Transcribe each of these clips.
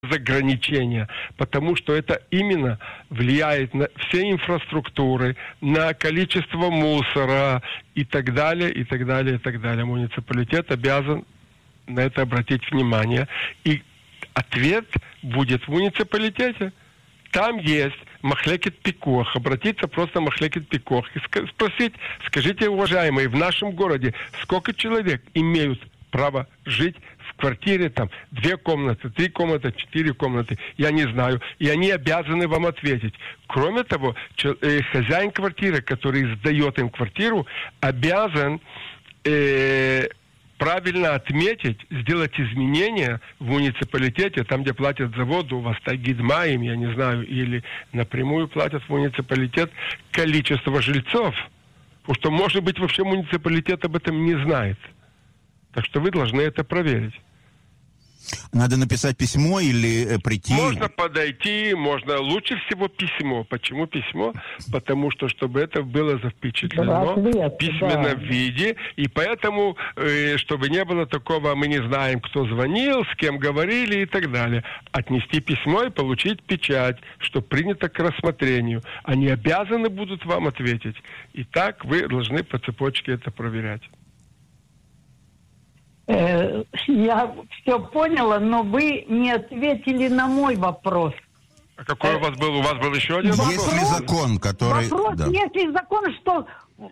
без ограничения, потому что это именно влияет на все инфраструктуры, на количество мусора и так далее, и так далее, и так далее. Муниципалитет обязан на это обратить внимание. И ответ будет в муниципалитете. Там есть махлекет пикох. Обратиться просто в махлекет пикох и спросить, скажите, уважаемые, в нашем городе сколько человек имеют право жить в квартире, там, 2 комнаты, 3 комнаты, 4 комнаты, я не знаю. И они обязаны вам ответить. Кроме того, хозяин квартиры, который сдает им квартиру, обязан правильно отметить, сделать изменения в муниципалитете, там, где платят за воду, у вас тагид маим, я не знаю, или напрямую платят в муниципалитет, количество жильцов. Потому что, может быть, вообще муниципалитет об этом не знает. Так что вы должны это проверить. Надо написать письмо или прийти? Можно подойти, можно лучше всего письмо. Почему письмо? Потому что, чтобы это было запечатлено в письменном виде, и поэтому, чтобы не было такого, мы не знаем, кто звонил, с кем говорили и так далее. Отнести письмо и получить печать, что принято к рассмотрению. Они обязаны будут вам ответить. И так вы должны по цепочке это проверять. Я все поняла, но вы не ответили на мой вопрос. А какой у вас был? У вас был еще один вопрос? Есть ли закон, который... Вопрос, да. есть ли закон, что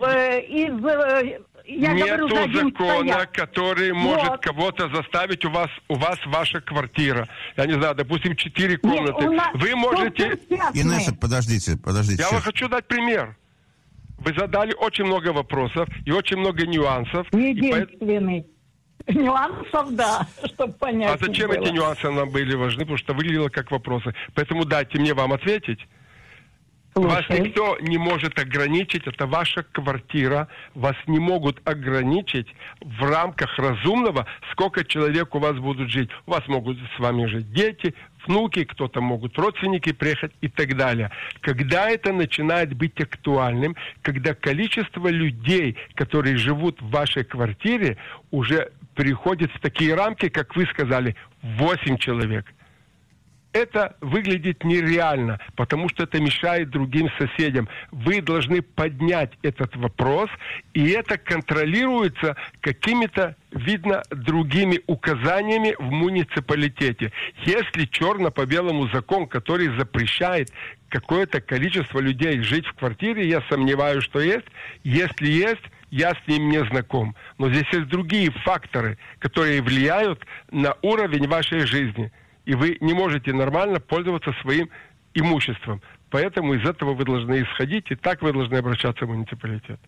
я нету говорю, закона, который может кого-то заставить. У вас ваша квартира. Я не знаю, допустим, 4 комнаты. Вы можете... Инесса, подождите. Я вам хочу дать пример. Вы задали очень много вопросов и очень много нюансов. Единственный. Нюансов, да, чтобы понять. А зачем эти нюансы нам были важны? Потому что выглядело как вопросы. Поэтому дайте мне вам ответить. Вас никто не может ограничить. Это ваша квартира. Вас не могут ограничить в рамках разумного, сколько человек у вас будут жить. У вас могут с вами жить дети, внуки, кто-то могут родственники приехать и так далее. Когда это начинает быть актуальным, когда количество людей, которые живут в вашей квартире, уже переходит в такие рамки, как вы сказали, 8 человек. Это выглядит нереально, потому что это мешает другим соседям. Вы должны поднять этот вопрос, и это контролируется какими-то, видно, другими указаниями в муниципалитете. Если черно по белому закон, который запрещает какое-то количество людей жить в квартире, я сомневаюсь, что есть. Если есть, я с ним не знаком. Но здесь есть другие факторы, которые влияют на уровень вашей жизни. И вы не можете нормально пользоваться своим имуществом. Поэтому из этого вы должны исходить, и так вы должны обращаться в муниципалитет.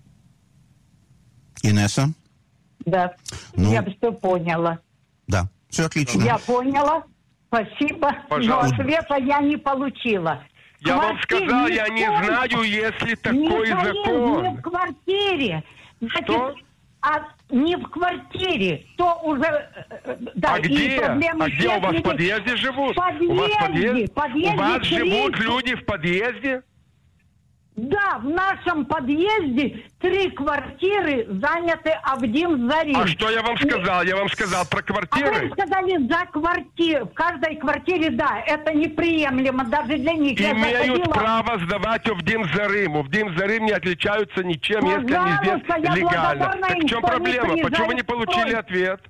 Инесса? Да, я все поняла. Да, все отлично. Я поняла, спасибо, пожалуйста. Но ответа я не получила. Я вам сказал, я не знаю, есть ли такой закон. Не в квартире. Значит, что? Не в квартире, то уже... Да, а где? А где у вас в подъезде живут? У вас у вас живут люди в подъезде? Да, в нашем подъезде 3 квартиры заняты Авдим Зарим. А что я вам сказал? Я вам сказал про квартиры. А вы сказали за квартиру. В каждой квартире, да, это неприемлемо даже для них. Имеют право сдавать Авдим Зарим. Авдим Зарим не отличаются ничем, если они здесь легально. Так в чем проблема? Почему вы не получили ответ?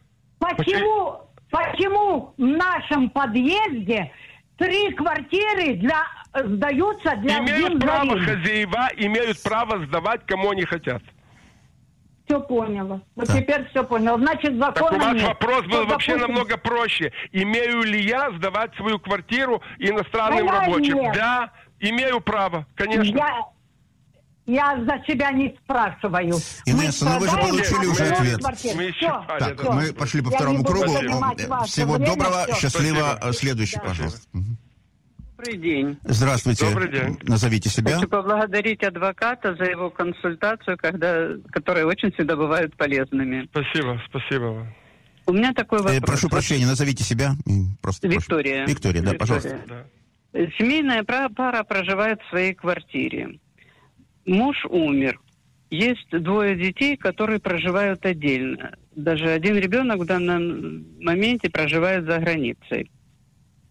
Почему в нашем подъезде 3 квартиры сдаются для имеют право, хозяева имеют право сдавать, кому они хотят. Все поняла. Вот да. Теперь все поняла. Значит, закона так у вас нет. вопрос был вообще намного проще. Имею ли я сдавать свою квартиру иностранным рабочим? Нет. Да, имею право, конечно. Я за себя не спрашиваю. Инесса, но вы же получили уже ответ. Так, мы пошли по второму кругу. Всего доброго, счастливо. Следующий, пожалуйста. Добрый день. Здравствуйте. Добрый день. Назовите себя. Хочу поблагодарить адвоката за его консультацию, которые очень всегда бывают полезными. Спасибо вам. У меня такой вопрос. Прошу прощения, назовите себя. Просто Виктория. Виктория, да, пожалуйста. Да. Семейная пара проживает в своей квартире. Муж умер. Есть 2 детей, которые проживают отдельно. Даже один ребенок в данном моменте проживает за границей.